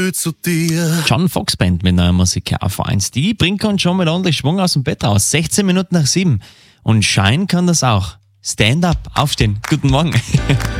früh zu dir. John Fox Band mit neuer Musik auf 1. Die bringt uns schon mit ordentlich Schwung aus dem Bett raus. 16 Minuten nach 7. Und Shine kann das auch. Stand up, aufstehen. Guten Morgen.